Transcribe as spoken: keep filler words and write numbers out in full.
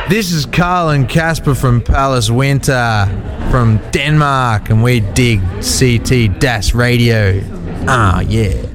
This is Carl and Casper from Palace Winter from Denmark, and we dig C T Das Radio. Ah, yeah.